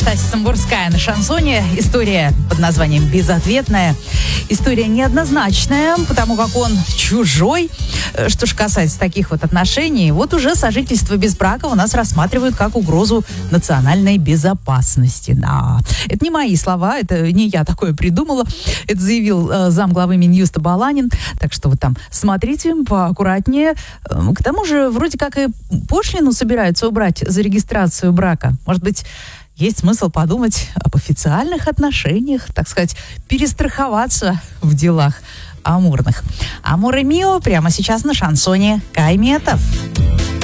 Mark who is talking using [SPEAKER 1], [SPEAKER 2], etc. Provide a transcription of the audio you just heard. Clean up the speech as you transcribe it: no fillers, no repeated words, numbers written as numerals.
[SPEAKER 1] Стася Самбурская на шансоне. История под названием «Безответная». История неоднозначная, потому как он чужой. Что же касается таких вот отношений, вот уже сожительство без брака у нас рассматривают как угрозу национальной безопасности. Да. Это не мои слова, это не я такое придумала. Это заявил замглавы Минюста Баланин. Так что вот там смотрите поаккуратнее. К тому же вроде как и пошлину собираются убрать за регистрацию брака. Может быть, есть смысл подумать об официальных отношениях, так сказать, перестраховаться в делах амурных. Амур и Мио прямо сейчас на шансоне Кай Метов.